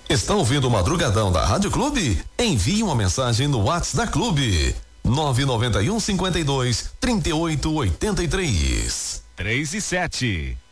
Está ouvindo o Madrugadão da Rádio Clube? Envie uma mensagem no WhatsApp da Clube. 991 52 38 83. 3 e 7.